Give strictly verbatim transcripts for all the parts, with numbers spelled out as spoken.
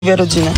rodziny.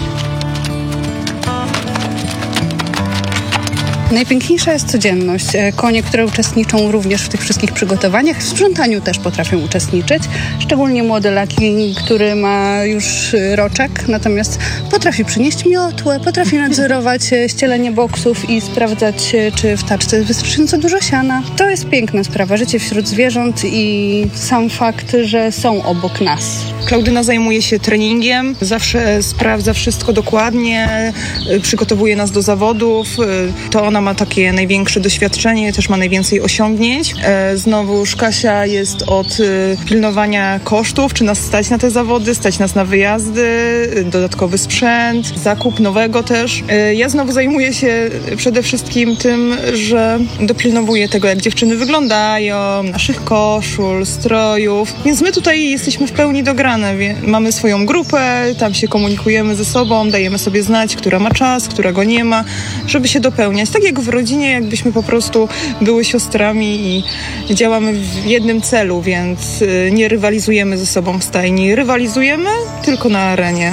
Najpiękniejsza jest codzienność. Konie, które uczestniczą również w tych wszystkich przygotowaniach, w sprzątaniu też potrafią uczestniczyć. Szczególnie młody Laki, który ma już roczek, natomiast potrafi przynieść miotłę, potrafi nadzorować ścielenie boksów i sprawdzać, czy w taczce jest wystarczająco dużo siana. To jest piękna sprawa, życie wśród zwierząt i sam fakt, że są obok nas. Klaudyna zajmuje się treningiem, zawsze sprawdza wszystko dokładnie, przygotowuje nas do zawodów. To ona ma takie największe doświadczenie, też ma najwięcej osiągnięć. Znowuż Kasia jest od pilnowania kosztów, czy nas stać na te zawody, stać nas na wyjazdy, dodatkowy sprzęt, zakup nowego też. Ja znowu zajmuję się przede wszystkim tym, że dopilnowuję tego, jak dziewczyny wyglądają, naszych koszul, strojów, więc my tutaj jesteśmy w pełni dograne. Mamy swoją grupę, tam się komunikujemy ze sobą, dajemy sobie znać, która ma czas, która go nie ma, żeby się dopełniać. Tak jak w rodzinie, jakbyśmy po prostu były siostrami i działamy w jednym celu, więc nie rywalizujemy ze sobą w stajni. Rywalizujemy tylko na arenie.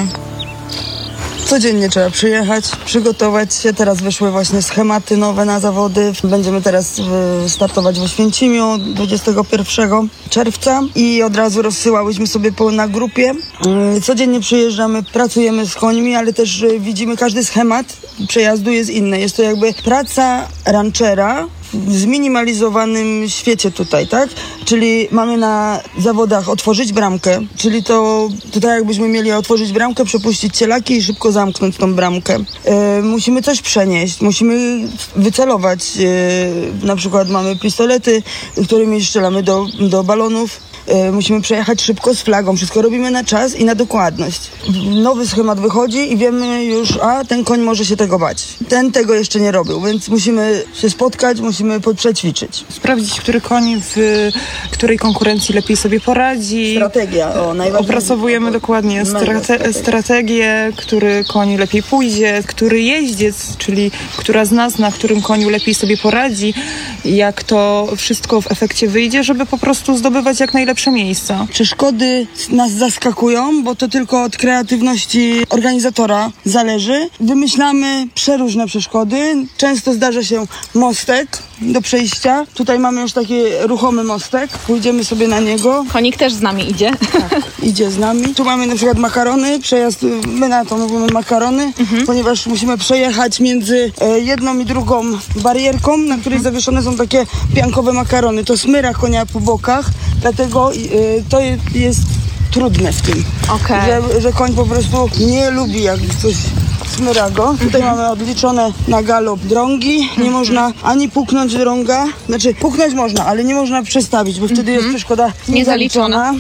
Codziennie trzeba przyjechać, przygotować się. Teraz wyszły właśnie schematy nowe na zawody. Będziemy teraz startować w Oświęcimiu dwudziestego pierwszego czerwca i od razu rozsyłałyśmy sobie po, na grupie. Codziennie przyjeżdżamy, pracujemy z końmi, ale też widzimy każdy schemat przejazdu jest inny. Jest to jakby praca ranchera w zminimalizowanym świecie tutaj, tak? Czyli mamy na zawodach otworzyć bramkę, czyli to tutaj jakbyśmy mieli otworzyć bramkę, przepuścić cielaki i szybko zamknąć tą bramkę. E, musimy coś przenieść, musimy wycelować. E, na przykład mamy pistolety, którymi strzelamy do, do balonów. E, musimy przejechać szybko z flagą. Wszystko robimy na czas i na dokładność. Nowy schemat wychodzi i wiemy już, a ten koń może się tego bać. Ten tego jeszcze nie robił, więc musimy się spotkać, musimy przećwiczyć. Sprawdzić, który koń w której konkurencji lepiej sobie poradzi. Strategia, o, najważniejsze. Opracowujemy dokładnie strate- strategię, który koń lepiej pójdzie, który jeździec, czyli która z nas na którym koniu lepiej sobie poradzi, jak to wszystko w efekcie wyjdzie, żeby po prostu zdobywać jak najlepsze miejsca. Przeszkody nas zaskakują, bo to tylko od kreatywności organizatora zależy. Wymyślamy przeróżne przeszkody. Często zdarza się mostek do przejścia. Tutaj mamy już taki ruchomy mostek. Pójdziemy sobie na niego. Konik też z nami idzie. Tak, idzie z nami. Tu mamy na przykład makarony. Przejazd, my na to mówimy makarony, mhm. ponieważ musimy przejechać między jedną i drugą barierką, na której mhm. zawieszone są takie piankowe makarony. To smyra konia po bokach, dlatego y, to jest trudne w tym. Okay. Że, że koń po prostu nie lubi jak coś smyra go. Tutaj mhm. mamy odliczone na galop drągi. Nie mhm. można ani puknąć drąga. Znaczy puknąć można, ale nie można przestawić, bo wtedy mhm. jest przeszkoda niezaliczona.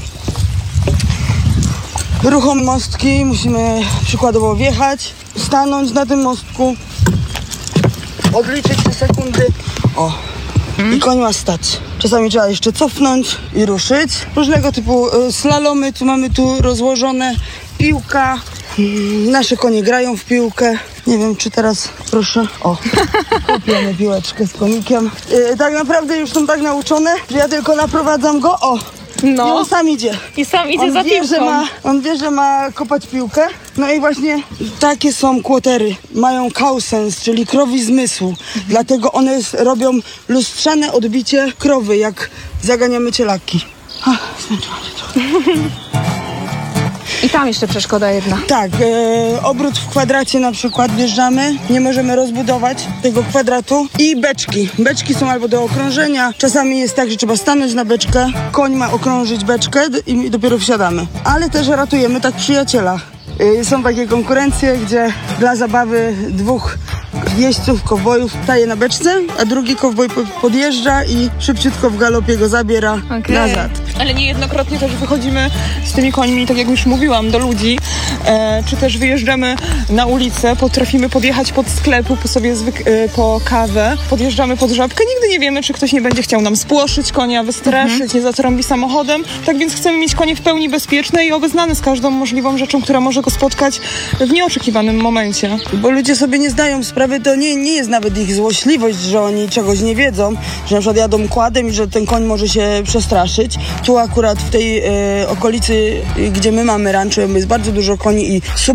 Ruchom mostki. Musimy przykładowo wjechać, stanąć na tym mostku, odliczyć trzy sekundy. O. I koń ma stać. Czasami trzeba jeszcze cofnąć i ruszyć. Różnego typu y, slalomy. Tu mamy tu rozłożone. Piłka. Mm, nasze konie grają w piłkę. Nie wiem, czy teraz, proszę, o, kupiamy piłeczkę z konikiem. Y, tak naprawdę już są tak nauczone, że ja tylko naprowadzam go, o. No. I on sam idzie. I sam idzie on za wie, piłką. że ma, on wie, że ma kopać piłkę. No i właśnie takie są kłotery. Mają cow-sense, czyli krowi zmysł. Mhm. Dlatego one robią lustrzane odbicie krowy, jak zaganiamy cielaki. Ach, zmęczyłam się trochę. I tam jeszcze przeszkoda jedna. Tak, e, obrót w kwadracie na przykład wjeżdżamy, nie możemy rozbudować tego kwadratu. I beczki. Beczki są albo do okrążenia. Czasami jest tak, że trzeba stanąć na beczkę, koń ma okrążyć beczkę i dopiero wsiadamy. Ale też ratujemy tak przyjaciela. E, są takie konkurencje, gdzie dla zabawy dwóch jeźdźców, kowbojów staje na beczce, a drugi kowboj podjeżdża i szybciutko w galopie go zabiera okay. nazad. Ale niejednokrotnie też wychodzimy z tymi końmi, tak jak już mówiłam, do ludzi, e, czy też wyjeżdżamy na ulicę, potrafimy podjechać pod sklepu po sobie zwyk- e, po kawę, podjeżdżamy pod żabkę, nigdy nie wiemy, czy ktoś nie będzie chciał nam spłoszyć konia, wystraszyć, mhm. nie zatrąbi samochodem, tak więc chcemy mieć konie w pełni bezpieczne i obeznane z każdą możliwą rzeczą, która może go spotkać w nieoczekiwanym momencie. Bo ludzie sobie nie zdają sprawy, to nie, nie jest nawet ich złośliwość, że oni czegoś nie wiedzą, że na przykład jadą kładem i że ten koń może się przestraszyć. Tu akurat w tej e, okolicy, gdzie my mamy rancho, jest bardzo dużo koni i super